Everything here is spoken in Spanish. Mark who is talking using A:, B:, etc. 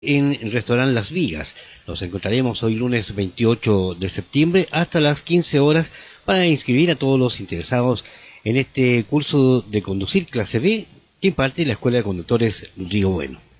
A: en el restaurante Las Vigas. Nos encontraremos hoy lunes 28 de septiembre hasta las 15 horas para inscribir a todos los interesados en este curso de conducir clase B que imparte la Escuela de Conductores Río Bueno.